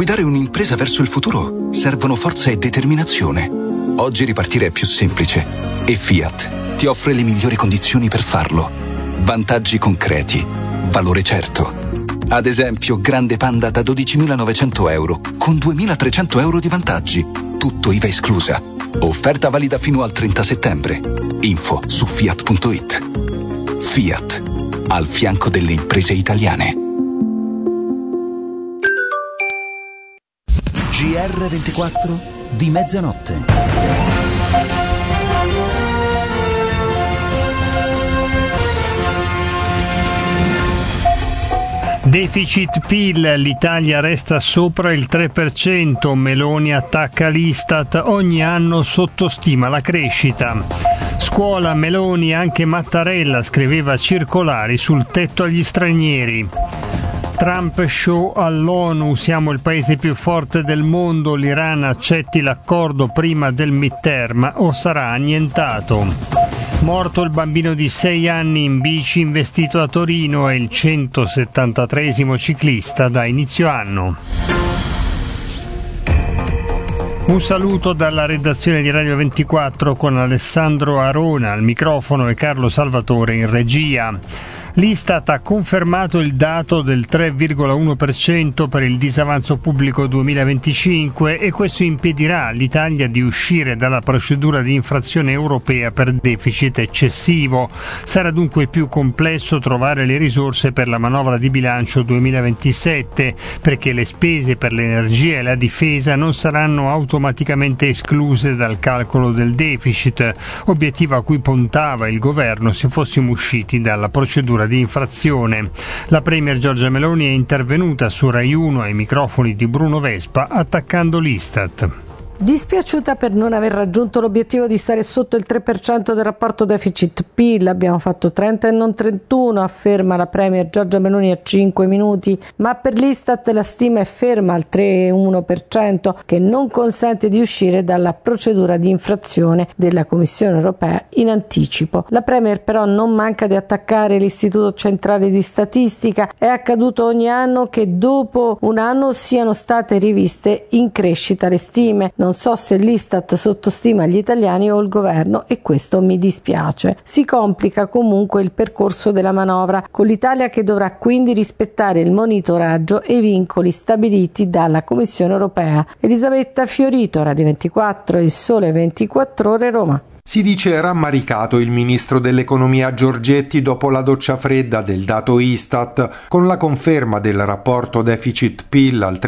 guidare un'impresa verso il futuro servono forza e determinazione. Oggi ripartire è più semplice e Fiat ti offre le migliori condizioni per farlo. Vantaggi concreti, valore certo. Ad esempio, Grande Panda da 12.900 euro con 2.300 euro di vantaggi. Tutto IVA esclusa. Offerta valida fino al 30 settembre. Info su fiat.it. Fiat, al fianco delle imprese italiane. GR24 di mezzanotte. Deficit PIL, l'Italia resta sopra il 3%, Meloni attacca l'Istat, ogni anno sottostima la crescita. Scuola, Meloni, anche Mattarella scriveva circolari sul tetto agli stranieri. Trump show all'ONU, siamo il paese più forte del mondo, l'Iran accetti l'accordo prima del midterm o sarà annientato. Morto il bambino di 6 anni in bici investito a Torino, è il 173esimo ciclista da inizio anno. Un saluto dalla redazione di Radio 24 con Alessandro Arona al microfono e Carlo Salvatore in regia. L'Istat ha confermato il dato del 3,1% per il disavanzo pubblico 2025 e questo impedirà all'Italia di uscire dalla procedura di infrazione europea per deficit eccessivo. Sarà dunque più complesso trovare le risorse per la manovra di bilancio 2027 perché le spese per l'energia e la difesa non saranno automaticamente escluse dal calcolo del deficit, obiettivo a cui puntava il governo se fossimo usciti dalla procedura di infrazione. La premier Giorgia Meloni è intervenuta su Rai 1 ai microfoni di Bruno Vespa attaccando l'Istat. Dispiaciuta per non aver raggiunto l'obiettivo di stare sotto il 3% del rapporto deficit-PIL, abbiamo fatto 30 e non 31, afferma la premier Giorgia Meloni a 5 minuti, ma per l'Istat la stima è ferma al 3,1% che non consente di uscire dalla procedura di infrazione della Commissione europea in anticipo. La premier però non manca di attaccare l'Istituto Centrale di Statistica, è accaduto ogni anno che dopo un anno siano state riviste in crescita le stime. Non so se l'Istat sottostima gli italiani o il governo e questo mi dispiace. Si complica comunque il percorso della manovra, con l'Italia che dovrà quindi rispettare il monitoraggio e i vincoli stabiliti dalla Commissione europea. Elisabetta Fiorito, Radio 24, Il Sole 24 Ore, Roma. Si dice rammaricato il ministro dell'economia Giorgetti dopo la doccia fredda del dato Istat. Con la conferma del rapporto deficit-PIL al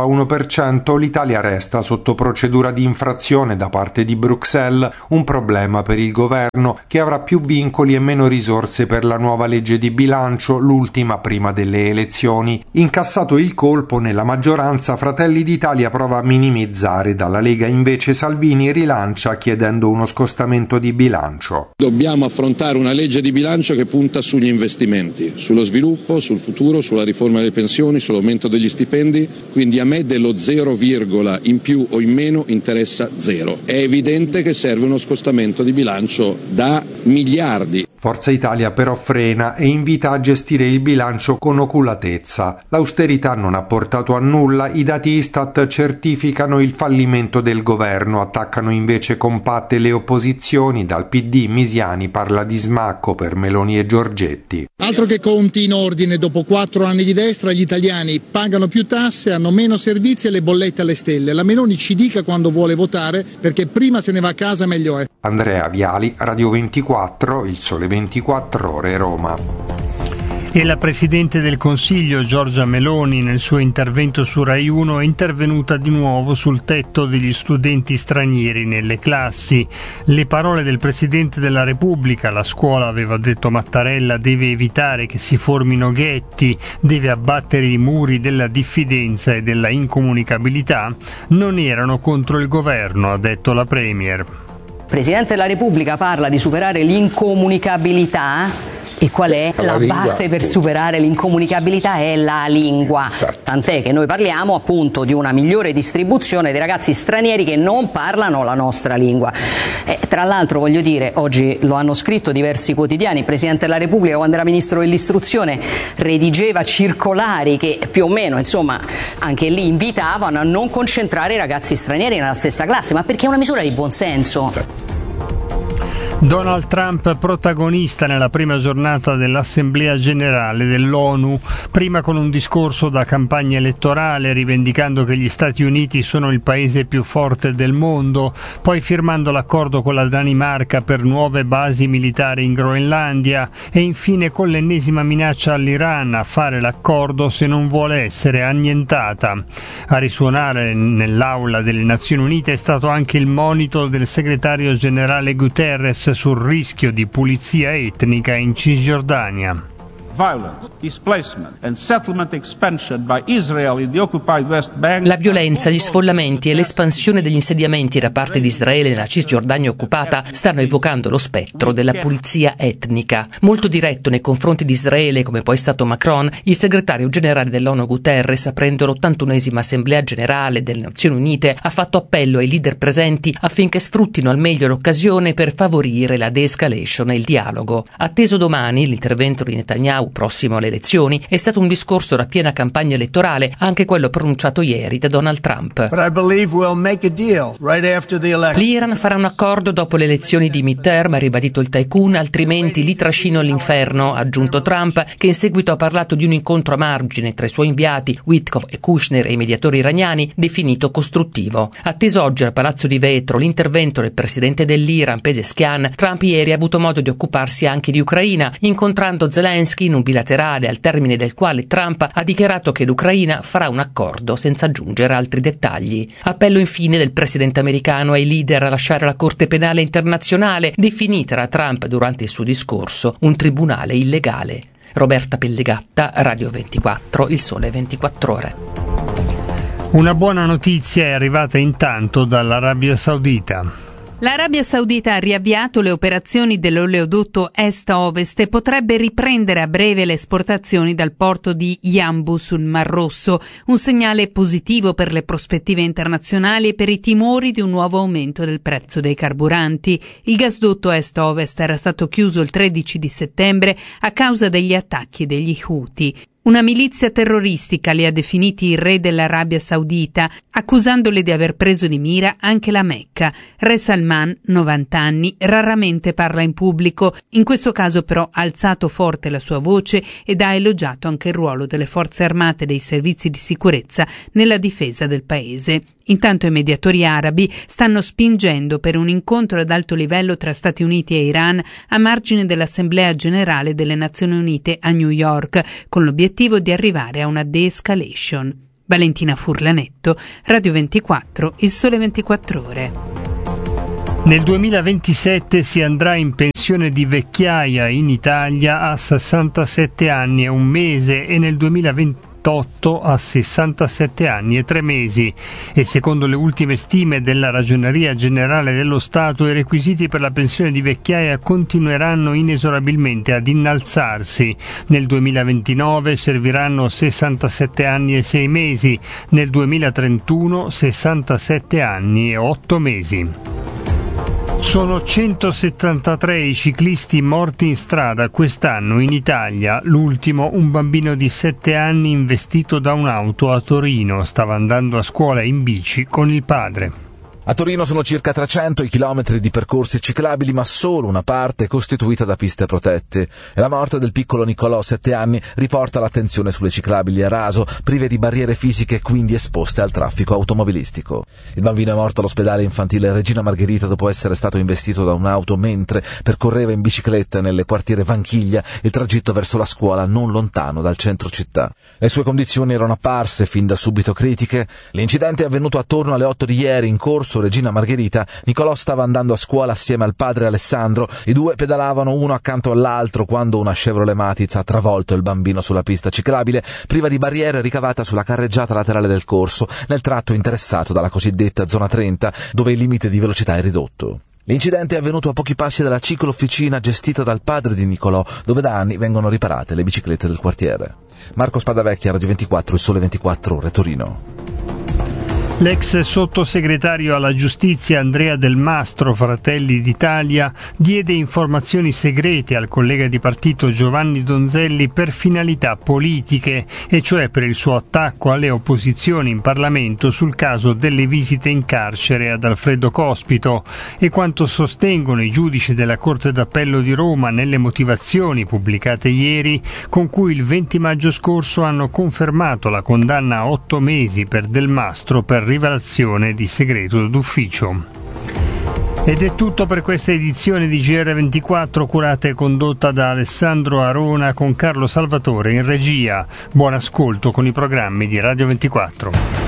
3,1%, l'Italia resta sotto procedura di infrazione da parte di Bruxelles, un problema per il governo che avrà più vincoli e meno risorse per la nuova legge di bilancio, l'ultima prima delle elezioni. Incassato il colpo, nella maggioranza Fratelli d'Italia prova a minimizzare, dalla Lega invece Salvini rilancia chiedendo uno scostamento di bilancio. Dobbiamo affrontare una legge di bilancio che punta sugli investimenti, sullo sviluppo, sul futuro, sulla riforma delle pensioni, sull'aumento degli stipendi, quindi a me dello 0, in più o in meno interessa 0. È evidente che serve uno scostamento di bilancio da miliardi. Forza Italia però frena e invita a gestire il bilancio con oculatezza. L'austerità non ha portato a nulla, i dati Istat certificano il fallimento del governo, attaccano invece compatte le opposizioni, dal PD Misiani parla di smacco per Meloni e Giorgetti. Altro che conti in ordine, dopo 4 anni di destra gli italiani pagano più tasse, hanno meno servizi e le bollette alle stelle. La Meloni ci dica quando vuole votare perché prima se ne va a casa meglio è. Andrea Viali, Radio 24, Il Sole 24 Ore, Roma. E la Presidente del Consiglio Giorgia Meloni nel suo intervento su Rai 1 è intervenuta di nuovo sul tetto degli studenti stranieri nelle classi. Le parole del Presidente della Repubblica, la scuola, aveva detto Mattarella, deve evitare che si formino ghetti, deve abbattere i muri della diffidenza e della incomunicabilità, non erano contro il governo, ha detto la Premier. Il Presidente della Repubblica parla di superare l'incomunicabilità E qual è la base per superare l'incomunicabilità? È la lingua. Tant'è che noi parliamo appunto di una migliore distribuzione dei ragazzi stranieri che non parlano la nostra lingua. Tra l'altro, voglio dire, oggi lo hanno scritto diversi quotidiani, il Presidente della Repubblica, quando era Ministro dell'Istruzione, redigeva circolari che più o meno, insomma, anche lì invitavano a non concentrare i ragazzi stranieri nella stessa classe, ma perché è una misura di buonsenso. Donald Trump protagonista nella prima giornata dell'Assemblea Generale dell'ONU, prima con un discorso da campagna elettorale rivendicando che gli Stati Uniti sono il paese più forte del mondo, poi firmando l'accordo con la Danimarca per nuove basi militari in Groenlandia e infine con l'ennesima minaccia all'Iran a fare l'accordo se non vuole essere annientata. A risuonare nell'aula delle Nazioni Unite è stato anche il monito del segretario generale Guterres sul rischio di pulizia etnica in Cisgiordania. violence, displacement and settlement expansion by Israel in the occupied West Bank. La violenza, gli sfollamenti e l'espansione degli insediamenti da parte di Israele nella Cisgiordania occupata stanno evocando lo spettro della pulizia etnica. Molto diretto nei confronti di Israele, come poi è stato Macron, il segretario generale dell'ONU Guterres, aprendo l'81esima Assemblea Generale delle Nazioni Unite, ha fatto appello ai leader presenti affinché sfruttino al meglio l'occasione per favorire la de-escalation e il dialogo. Atteso domani l'intervento di Netanyahu prossimo alle elezioni, è stato un discorso da piena campagna elettorale, anche quello pronunciato ieri da Donald Trump. L'Iran farà un accordo dopo le elezioni di midterm, ha ribadito il tycoon, altrimenti li trascino all'inferno, ha aggiunto Trump, che in seguito ha parlato di un incontro a margine tra i suoi inviati Witkoff e Kushner e i mediatori iraniani, definito costruttivo. Atteso oggi al Palazzo di Vetro l'intervento del presidente dell'Iran Pezeshkian, Trump ieri ha avuto modo di occuparsi anche di Ucraina, incontrando Zelensky in un bilaterale al termine del quale Trump ha dichiarato che l'Ucraina farà un accordo senza aggiungere altri dettagli. Appello infine del presidente americano ai leader a lasciare la Corte Penale Internazionale, definita da Trump durante il suo discorso un tribunale illegale. Roberta Pellegatta, Radio 24, Il Sole 24 Ore. Una buona notizia è arrivata intanto dall'Arabia Saudita. L'Arabia Saudita ha riavviato le operazioni dell'oleodotto est-ovest e potrebbe riprendere a breve le esportazioni dal porto di Yanbu sul Mar Rosso, un segnale positivo per le prospettive internazionali e per i timori di un nuovo aumento del prezzo dei carburanti. Il gasdotto est-ovest era stato chiuso il 13 di settembre a causa degli attacchi degli Houthi. Una milizia terroristica li ha definiti il re dell'Arabia Saudita, accusandoli di aver preso di mira anche la Mecca. Re Salman, 90 anni, raramente parla in pubblico, in questo caso però ha alzato forte la sua voce ed ha elogiato anche il ruolo delle forze armate e dei servizi di sicurezza nella difesa del paese. Intanto i mediatori arabi stanno spingendo per un incontro ad alto livello tra Stati Uniti e Iran a margine dell'Assemblea Generale delle Nazioni Unite a New York, con l'obiettivo di arrivare a una de-escalation. Valentina Furlanetto, Radio 24, Il Sole 24 Ore. Nel 2027 si andrà in pensione di vecchiaia in Italia a 67 anni e un mese e nel 2028 a 67 anni e 3 mesi e secondo le ultime stime della Ragioneria Generale dello Stato i requisiti per la pensione di vecchiaia continueranno inesorabilmente ad innalzarsi. Nel 2029 serviranno 67 anni e 6 mesi, nel 2031 67 anni e 8 mesi. Sono 173 i ciclisti morti in strada quest'anno in Italia. L'ultimo, un bambino di 7 anni investito da un'auto a Torino. Stava andando a scuola in bici con il padre. A Torino sono circa 300 i chilometri di percorsi ciclabili, ma solo una parte è costituita da piste protette. E la morte del piccolo Nicolò, 7 anni, riporta l'attenzione sulle ciclabili a raso, prive di barriere fisiche e quindi esposte al traffico automobilistico. Il bambino è morto all'ospedale infantile Regina Margherita dopo essere stato investito da un'auto mentre percorreva in bicicletta nelle quartiere Vanchiglia il tragitto verso la scuola non lontano dal centro città. Le sue condizioni erano apparse fin da subito critiche. L'incidente è avvenuto attorno alle 8 di ieri in corso Regina Margherita. Nicolò stava andando a scuola assieme al padre Alessandro. I due pedalavano uno accanto all'altro quando una Chevrolet Matiz ha travolto il bambino sulla pista ciclabile, priva di barriere ricavata sulla carreggiata laterale del corso, nel tratto interessato dalla cosiddetta zona 30, dove il limite di velocità è ridotto. L'incidente è avvenuto a pochi passi dalla ciclofficina gestita dal padre di Nicolò, dove da anni vengono riparate le biciclette del quartiere. Marco Spadavecchia, Radio 24, Il Sole 24 Ore, Torino. L'ex sottosegretario alla giustizia Andrea Del Mastro, Fratelli d'Italia, diede informazioni segrete al collega di partito Giovanni Donzelli per finalità politiche, e cioè per il suo attacco alle opposizioni in Parlamento sul caso delle visite in carcere ad Alfredo Cospito, e quanto sostengono i giudici della Corte d'Appello di Roma nelle motivazioni pubblicate ieri, con cui il 20 maggio scorso hanno confermato la condanna a 8 mesi per Del Mastro per rivelazione di segreto d'ufficio. Ed è tutto per questa edizione di GR24, curata e condotta da Alessandro Arona con Carlo Salvatore in regia. Buon ascolto con i programmi di Radio 24.